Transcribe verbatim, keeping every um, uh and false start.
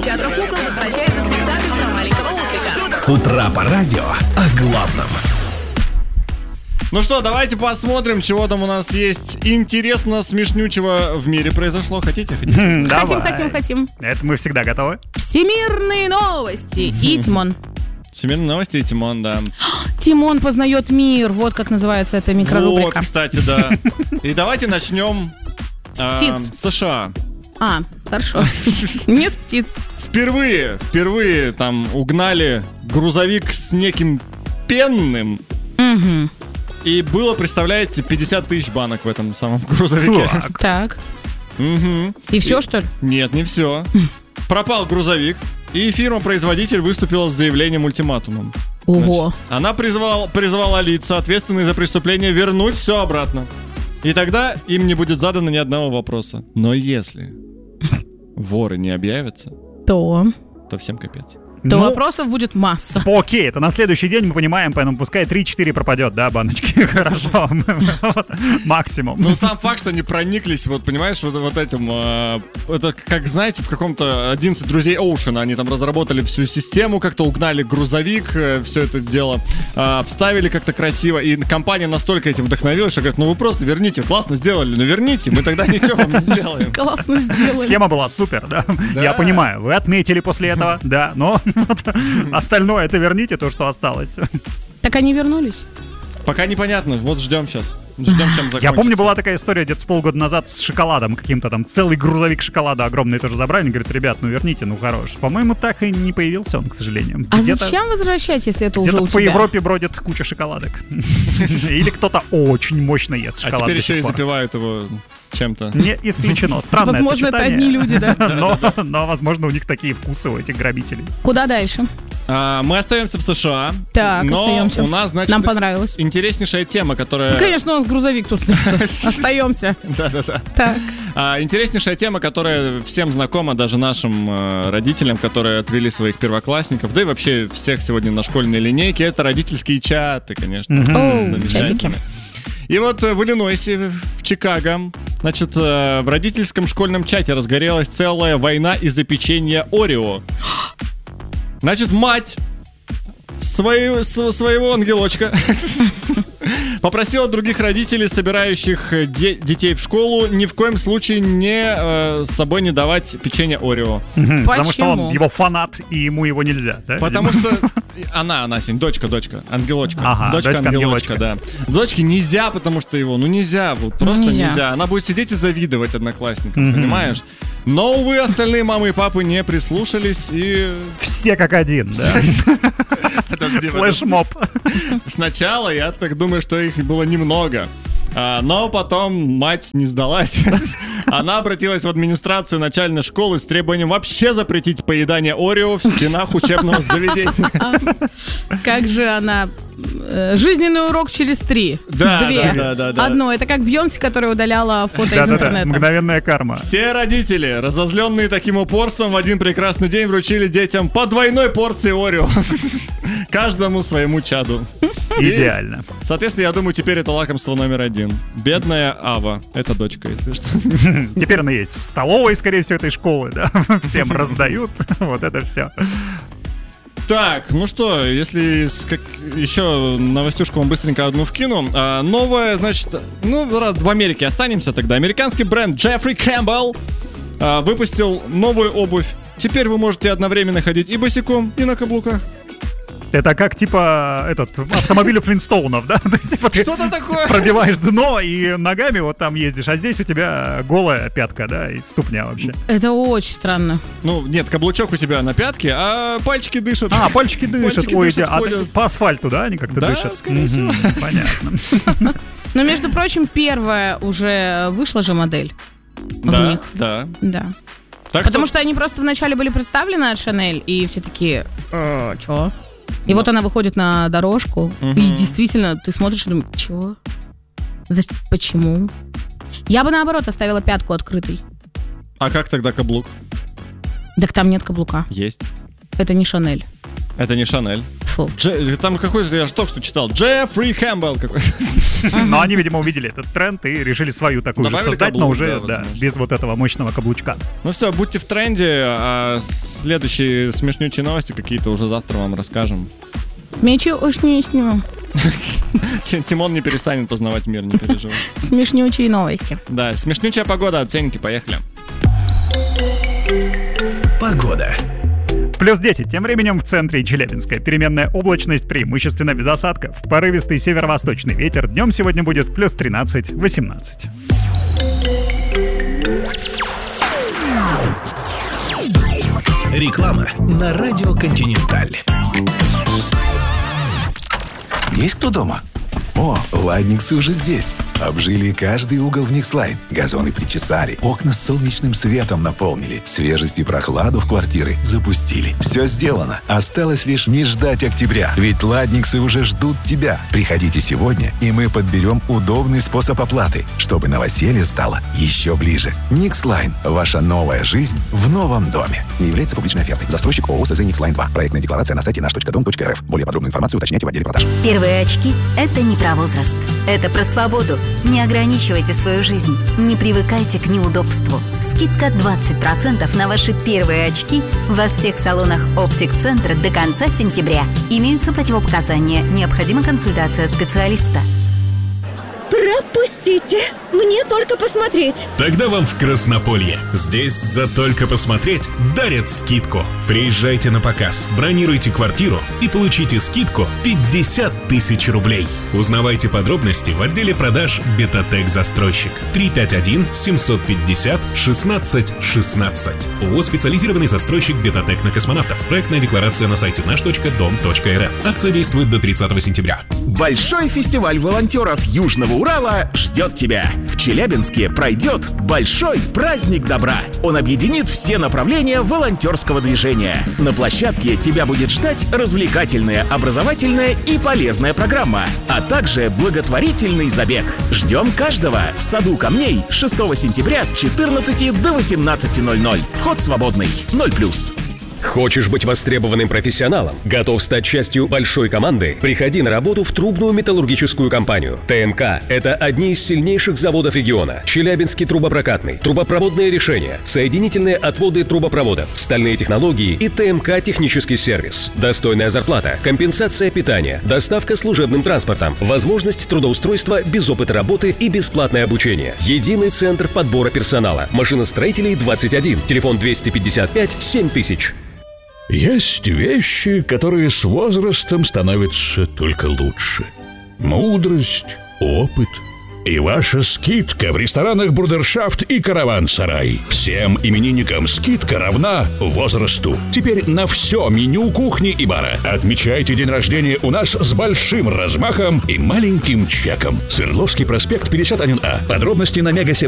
театра кукол возвращается спектакль про маленького ослика. С утра по радио о главном. Ну что, давайте посмотрим, чего там у нас есть интересно, смешнючего в мире произошло. Хотите? Хотите? Хотим, хотим, хотим. Это мы всегда готовы. Всемирные новости и Тимон. Всемирные новости и Тимон, да. Тимон познает мир. Вот как называется эта микрорубрика. Вот, кстати, да. И давайте начнем с птиц. С США. А, хорошо. Не с птиц. Впервые, впервые там угнали грузовик с неким пенным. Угу. И было, представляете, пятьдесят тысяч банок в этом самом грузовике. Так. Угу. И все, и... что ли? Нет, не все. Пропал грузовик, и фирма-производитель выступила с заявлением ультиматумом. Ого. Значит, она призвала, призвала лица, ответственные за преступление, вернуть все обратно. И тогда им не будет задано ни одного вопроса. Но если воры не объявятся, то, то всем капец. То ну, вопросов будет масса. Окей, это на следующий день мы понимаем, поэтому пускай три-четыре пропадет, да, баночки. Хорошо. Максимум. Ну, сам факт, что они прониклись, вот, понимаешь, вот, вот этим... Э, это, как, знаете, в каком-то одиннадцать друзей Оушена они там разработали всю систему, как-то угнали грузовик, э, все это дело э, обставили как-то красиво, и компания настолько этим вдохновилась, что говорит, ну вы просто верните, классно сделали, но верните, мы тогда ничего вам не сделаем. Классно сделали. Схема была супер, да? Я понимаю, вы отметили после этого, да, но... Остальное это верните, то, что осталось. Так они вернулись? Пока непонятно, вот ждем сейчас. Ждем, чем закончится. Я помню, была такая история где-то с полгода назад с шоколадом каким-то там. Целый грузовик шоколада огромный тоже забрали. Они говорят, ребят, ну верните, ну хорош. По-моему, так и не появился он, к сожалению. А где-то, зачем возвращать, если это уже у тебя? Где-то по Европе бродит куча шоколадок. Или кто-то очень мощно ест шоколад. А теперь еще и запивают его чем-то. Не исключено. Странное возможно, сочетание. Это одни люди, да? но, но, возможно, у них такие вкусы, у этих грабителей. Куда дальше? А, мы остаемся в США. Так, но остаемся. У нас, значит, нам понравилось. Интереснейшая тема, которая... Ну, конечно, у нас грузовик тут остаемся. Да-да-да. Так. А, интереснейшая тема, которая всем знакома, даже нашим э, родителям, которые отвели своих первоклассников, да и вообще всех сегодня на школьной линейке, это родительские чаты, конечно. Mm-hmm. Замечательно. И вот в Иллинойсе, в Чикаго, значит, в родительском школьном чате разгорелась целая война из-за печенья Орео. Значит, мать свою, своего ангелочка попросила других родителей, собирающих де- детей в школу, ни в коем случае не э, с собой не давать печенье Орео. Угу, потому что он его фанат, и ему его нельзя, да? Потому что она, она, Сень, дочка, дочка, ангелочка. Ага, дочка, дочка ангелочка, да. Дочке нельзя, потому что его, ну нельзя, вот просто нельзя. нельзя. Она будет сидеть и завидовать одноклассникам, Угу. понимаешь? Но, увы, остальные мамы и папы не прислушались и... Все как один, да? Подожди, флешмоб. Сначала я так думаю, что их было немного. А, но потом мать не сдалась. Она обратилась в администрацию начальной школы с требованием вообще запретить поедание Орео в стенах учебного заведения. Как же она... Жизненный урок через три. Да, Две. да, да, да. Одно. Это как Бейонсе, которая удаляла фото да, из да, интернета. Да, мгновенная карма. Все родители, разозленные таким упорством, в один прекрасный день вручили детям по двойной порции Орео. Каждому своему чаду. Идеально. И, соответственно, я думаю, теперь это лакомство номер один. Бедная Ава. Это дочка, если что. Теперь она есть в столовой, скорее всего, этой школы, да. Всем раздают. Вот это все. Так, ну что, если как, еще новостюшку вам быстренько одну вкину. А, новая, значит, ну, раз в Америке останемся тогда. Американский бренд Джеффри Кэмпбелл а, выпустил новую обувь. Теперь вы можете одновременно ходить и босиком, и на каблуках. Это как, типа, этот, автомобиль у Флинстоунов, да? То есть, типа, ты что-то такое. Пробиваешь дно и ногами вот там ездишь, а здесь у тебя голая пятка, да, и ступня вообще. Это очень странно. Ну, нет, каблучок у тебя на пятке, а пальчики дышат. А, пальчики дышат. Пальчики Ой, дышат, а ты, по асфальту, да, они как-то да, дышат? скорее всего. Понятно. Но, между прочим, первая уже вышла же модель. Да, них. да. Да. Так Потому что... что они просто вначале были представлены от Шанель, и все такие, э, чё? И вот она выходит на дорожку, Угу. и действительно, ты смотришь и думаешь, чего? За... Почему? Я бы, наоборот, оставила пятку открытой. А как тогда каблук? Так там нет каблука. Есть. Это не Шанель. Это не Шанель. Фу. Фу. Дже- Там какой-то, я же только что читал, Джеффри Кэмпбелл какой-то. Но они, видимо, увидели этот тренд и решили свою такую же Добавили создать, но каблук, уже да, да, возможно. без вот этого мощного каблучка. Ну все, будьте в тренде, а следующие смешнючие новости какие-то уже завтра вам расскажем. Смешнючие Ти- Тимон не перестанет познавать мир, не переживай. Смешнючие новости. Да, смешнючая погода, оценки, поехали. Погода. Плюс десять. Тем временем в центре Челябинска. Переменная облачность, преимущественно без осадков. Порывистый северо-восточный ветер. Днем сегодня будет плюс тринадцать-восемнадцать. Реклама на радио «Континенталь». Есть кто дома? О, ладниксы уже здесь. Обжили каждый угол в Никслайн. Газоны причесали, окна с солнечным светом наполнили, свежесть и прохладу в квартиры запустили. Все сделано. Осталось лишь не ждать октября. Ведь ладниксы уже ждут тебя. Приходите сегодня, и мы подберем удобный способ оплаты, чтобы новоселье стало еще ближе. Никслайн. Ваша новая жизнь в новом доме. Не является публичной офертой. Застройщик ООО СЗ Никслайн два. Проектная декларация на сайте наш точка дом точка эр эф. Более подробную информацию уточняйте в отделе продаж. Первые очки – это не про возраст. Это про свободу. Не ограничивайте свою жизнь. Не привыкайте к неудобству. Скидка двадцать процентов на ваши первые очки во всех салонах Оптик-центра до конца сентября. Имеются противопоказания. Необходима консультация специалиста. Пропустите! Мне только посмотреть. Тогда вам в Краснополье. Здесь за только посмотреть дарят скидку. Приезжайте на показ, бронируйте квартиру и получите скидку пятьдесят тысяч рублей. Узнавайте подробности в отделе продаж Бетатек Застройщик. три пять один семь пятьдесят шестнадцать шестнадцать. ООО «Специализированный застройщик Бетатек на космонавтов». Проектная декларация на сайте наш точка дом точка эр эф. Акция действует до тридцатого сентября. Большой фестиваль волонтеров Южного Урала ждет тебя. В Челябинске пройдет Большой праздник добра. Он объединит все направления волонтерского движения. На площадке тебя будет ждать развлекательная, образовательная и полезная программа, а также благотворительный забег. Ждем каждого в саду камней шестого сентября с четырнадцати до восемнадцати ноль-ноль. Вход свободный. ноль плюс. Хочешь быть востребованным профессионалом? Готов стать частью большой команды? Приходи на работу в трубную металлургическую компанию. ТМК – это одни из сильнейших заводов региона. Челябинский трубопрокатный, трубопроводные решения, соединительные отводы трубопроводов, стальные технологии и ТМК технический сервис. Достойная зарплата, компенсация питания, доставка служебным транспортом, возможность трудоустройства без опыта работы и бесплатное обучение. Единый центр подбора персонала. Машиностроителей двадцать один. Телефон двести пятьдесят пять семь тысяч. Есть вещи, которые с возрастом становятся только лучше. Мудрость, опыт и ваша скидка в ресторанах «Брудершафт» и «Караван-сарай». Всем именинникам скидка равна возрасту. Теперь на все меню кухни и бара. Отмечайте день рождения у нас с большим размахом и маленьким чеком. Свердловский проспект пятьдесят один А. Подробности на Мега семь.